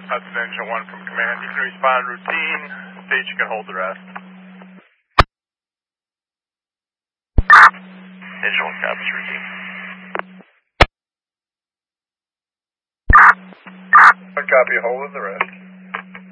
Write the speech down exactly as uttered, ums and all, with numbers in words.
Hudson Engine one from command. You can respond routine. State you can hold the rest. Engine one copies routine. One copy, hold with the rest.